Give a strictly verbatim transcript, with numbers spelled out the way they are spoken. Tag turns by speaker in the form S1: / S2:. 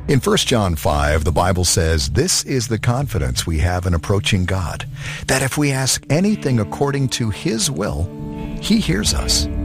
S1: In First John five, the Bible says, "This is the confidence we have in approaching God, that if we ask anything according to His will, He hears us."